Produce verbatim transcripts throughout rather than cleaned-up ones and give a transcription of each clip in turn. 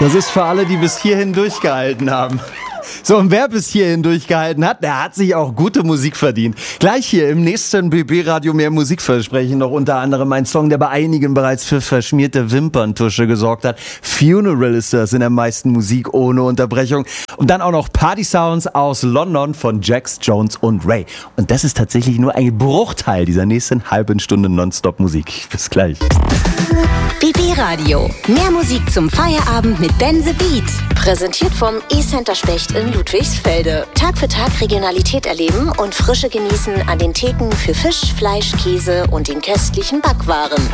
Das ist für alle, die bis hierhin durchgehalten haben. So, und wer bis hierhin durchgehalten hat, der hat sich auch gute Musik verdient. Gleich hier im nächsten B B-Radio mehr Musikversprechen noch unter anderem ein Song, der bei einigen bereits für verschmierte Wimperntusche gesorgt hat. Funeral ist das in der meisten Musik ohne Unterbrechung. Und dann auch noch Party Sounds aus London von Jax Jones und Ray. Und das ist tatsächlich nur ein Bruchteil dieser nächsten halben Stunde Nonstop-Musik. Bis gleich. B B-Radio. Mehr Musik zum Feierabend mit Dan the Beat. Präsentiert vom E-Center Specht in Ludwigsfelde. Tag für Tag Regionalität erleben und Frische genießen an den Theken für Fisch, Fleisch, Käse und den köstlichen Backwaren.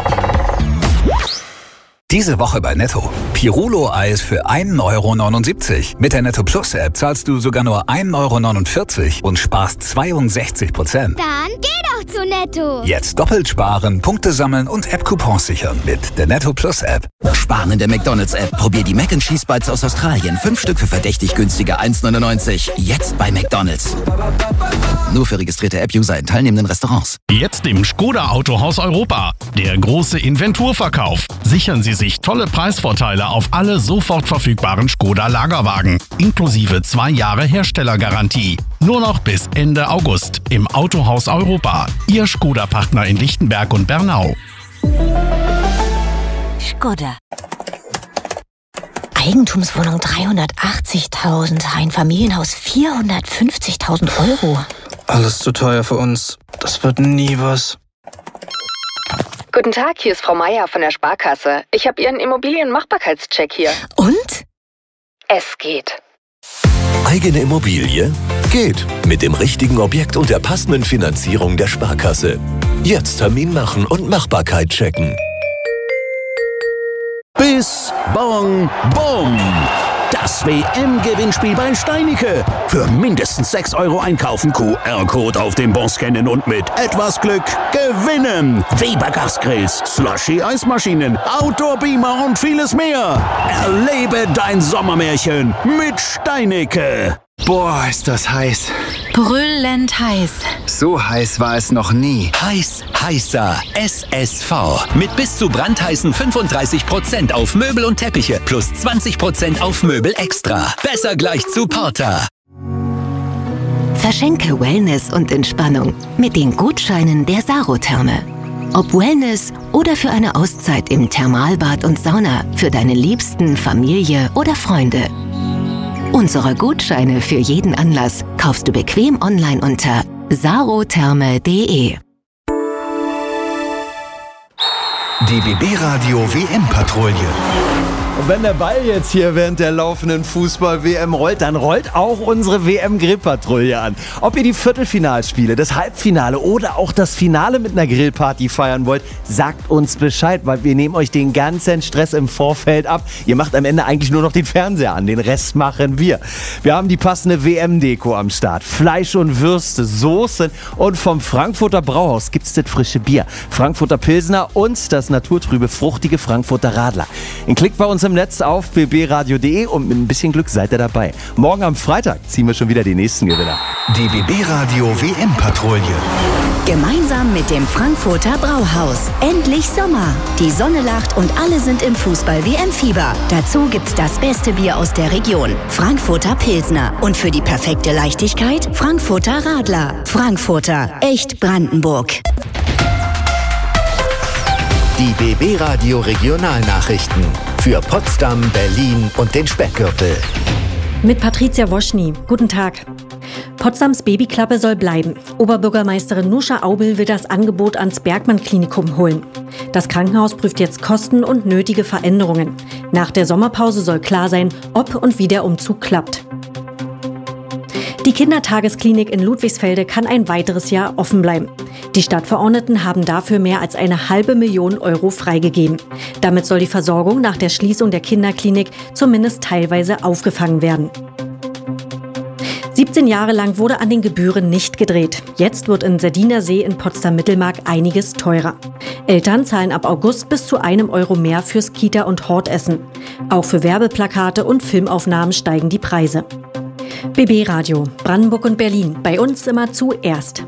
Diese Woche bei Netto. Pirulo-Eis für ein Euro neunundsiebzig. Mit der Netto Plus App zahlst du sogar nur ein Euro neunundvierzig und sparst zweiundsechzig Prozent. Dann geh doch zu Netto. Jetzt doppelt sparen, Punkte sammeln und App-Coupons sichern mit der Netto Plus App. Sparen in der McDonald's-App. Probier die Mac and Cheese Bites aus Australien. Fünf Stück für verdächtig günstige eins neunundneunzig. Jetzt bei McDonald's. Nur für registrierte App-User in teilnehmenden Restaurants. Jetzt im Skoda Autohaus Europa. Der große Inventurverkauf. Sichern Sie sich tolle Preisvorteile auf alle sofort verfügbaren Skoda Lagerwagen. Inklusive zwei Jahre Herstellergarantie. Nur noch bis Ende August im Autohaus Europa. Ihr Skoda-Partner in Lichtenberg und Bernau. Skoda. Eigentumswohnung dreihundertachtzigtausend, ein Familienhaus vierhundertfünfzigtausend Euro. Alles zu teuer für uns. Das wird nie was. Guten Tag, hier ist Frau Meier von der Sparkasse. Ich habe Ihren Immobilienmachbarkeitscheck hier. Und? Es geht. Eigene Immobilie? Geht. Mit dem richtigen Objekt und der passenden Finanzierung der Sparkasse. Jetzt Termin machen und Machbarkeit checken. Bis, Bong, Bom! Das W M-Gewinnspiel bei Steinicke. Für mindestens sechs Euro einkaufen, Q R-Code auf dem Bon scannen und mit etwas Glück gewinnen. Weber Gasgrills, Slushy-Eismaschinen, Outdoor-Beamer und vieles mehr. Erlebe dein Sommermärchen mit Steinicke. Boah, ist das heiß. Brüllend heiß. So heiß war es noch nie. Heiß, heißer S S V. Mit bis zu brandheißen fünfunddreißig Prozent auf Möbel und Teppiche plus zwanzig Prozent auf Möbel extra. Besser gleich zu Porter. Verschenke Wellness und Entspannung mit den Gutscheinen der Sarotherme. Ob Wellness oder für eine Auszeit im Thermalbad und Sauna für deine Liebsten, Familie oder Freunde. Unsere Gutscheine für jeden Anlass kaufst du bequem online unter sarotherme punkt de. Die B B-Radio W M-Patrouille. Und wenn der Ball jetzt hier während der laufenden Fußball-W M rollt, dann rollt auch unsere W M-Grillpatrouille an. Ob ihr die Viertelfinalspiele, das Halbfinale oder auch das Finale mit einer Grillparty feiern wollt, sagt uns Bescheid, weil wir nehmen euch den ganzen Stress im Vorfeld ab. Ihr macht am Ende eigentlich nur noch den Fernseher an, den Rest machen wir. Wir haben die passende W M-Deko am Start. Fleisch und Würste, Soßen und vom Frankfurter Brauhaus gibt's das frische Bier, Frankfurter Pilsner und das naturtrübe, fruchtige Frankfurter Radler. Ein Klick bei uns im Netz auf b b radio punkt de und mit ein bisschen Glück seid ihr dabei. Morgen am Freitag ziehen wir schon wieder die nächsten Gewinner. Die B B-Radio W M-Patrouille. Gemeinsam mit dem Frankfurter Brauhaus. Endlich Sommer. Die Sonne lacht und alle sind im Fußball-W M-Fieber. Dazu gibt's das beste Bier aus der Region. Frankfurter Pilsner. Und für die perfekte Leichtigkeit Frankfurter Radler. Frankfurter. Echt Brandenburg. Die B B-Radio Regionalnachrichten für Potsdam, Berlin und den Speckgürtel. Mit Patricia Woschny. Guten Tag. Potsdams Babyklappe soll bleiben. Oberbürgermeisterin Nuscha Aubel will das Angebot ans Bergmann-Klinikum holen. Das Krankenhaus prüft jetzt Kosten und nötige Veränderungen. Nach der Sommerpause soll klar sein, ob und wie der Umzug klappt. Die Kindertagesklinik in Ludwigsfelde kann ein weiteres Jahr offen bleiben. Die Stadtverordneten haben dafür mehr als eine halbe Million Euro freigegeben. Damit soll die Versorgung nach der Schließung der Kinderklinik zumindest teilweise aufgefangen werden. siebzehn Jahre lang wurde an den Gebühren nicht gedreht. Jetzt wird in Sardiner See in Potsdam-Mittelmark einiges teurer. Eltern zahlen ab August bis zu einem Euro mehr fürs Kita- und Hortessen. Auch für Werbeplakate und Filmaufnahmen steigen die Preise. B B-Radio, Brandenburg und Berlin. Bei uns immer zuerst.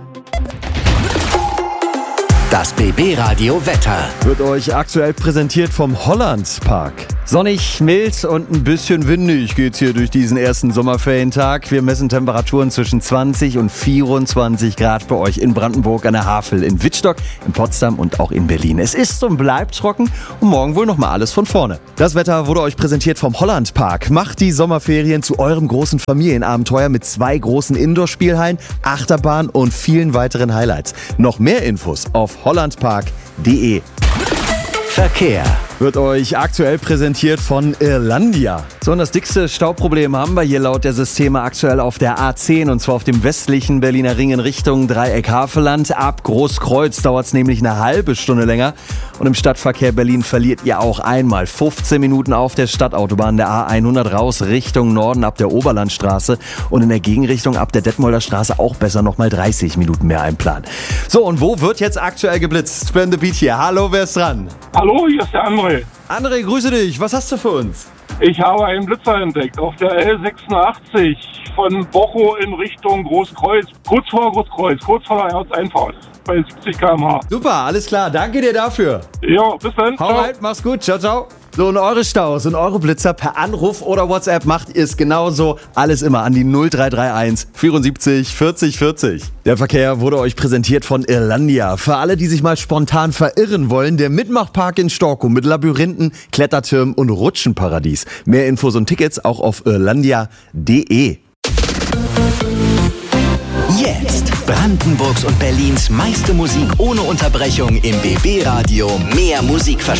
Das B B-Radio Wetter wird euch aktuell präsentiert vom Hollandspark. Sonnig, mild und ein bisschen windig geht's hier durch diesen ersten Sommerferientag. Wir messen Temperaturen zwischen zwanzig und vierundzwanzig Grad bei euch in Brandenburg an der Havel, in Wittstock, in Potsdam und auch in Berlin. Es ist und bleibt trocken und morgen wohl nochmal alles von vorne. Das Wetter wurde euch präsentiert vom Hollandpark. Macht die Sommerferien zu eurem großen Familienabenteuer mit zwei großen Indoor-Spielhallen, Achterbahn und vielen weiteren Highlights. Noch mehr Infos auf hollandpark punkt de. Verkehr wird euch aktuell präsentiert von Irlandia. So, und das dickste Stauproblem haben wir hier laut der Systeme aktuell auf der A zehn, und zwar auf dem westlichen Berliner Ring in Richtung Dreieck-Havelland. Ab Großkreuz dauert es nämlich eine halbe Stunde länger. Und im Stadtverkehr Berlin verliert ihr auch einmal fünfzehn Minuten auf der Stadtautobahn der A hundert raus Richtung Norden ab der Oberlandstraße und in der Gegenrichtung ab der Detmolder Straße auch besser nochmal dreißig Minuten mehr einplanen. So, und wo wird jetzt aktuell geblitzt? Spin the Beat hier. Hallo, wer ist dran? Hallo, hier ist der André. André, grüße dich. Was hast du für uns? Ich habe einen Blitzer entdeckt auf der L sechsundachtzig von Bochow in Richtung Großkreuz. Kurz vor Großkreuz, kurz vor der Ortseinfahrt. Bei siebzig Kilometer pro Stunde. Super, alles klar. Danke dir dafür. Ja, bis dann. Hau rein, mach's gut. Ciao, ciao. So, und eure Staus und eure Blitzer per Anruf oder WhatsApp macht ihr es genauso. Alles immer an die null drei drei eins vierundsiebzig vierzig vierzig. Der Verkehr wurde euch präsentiert von Irlandia. Für alle, die sich mal spontan verirren wollen, der Mitmachpark in Storkow mit Labyrinthen, Klettertürmen und Rutschenparadies. Mehr Infos und Tickets auch auf irlandia punkt de. Jetzt Brandenburgs und Berlins meiste Musik ohne Unterbrechung im B B Radio. Mehr Musik versprochen.